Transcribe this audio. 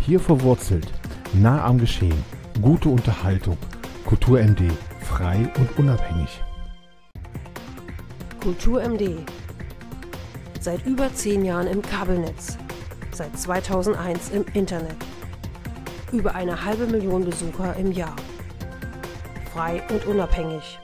Hier verwurzelt, nah am Geschehen, gute Unterhaltung. Kultur MD, frei und unabhängig. Kultur MD. Seit über 10 Jahren im Kabelnetz. Seit 2001 im Internet. Über 1,5 Million Besucher im Jahr. Frei und unabhängig.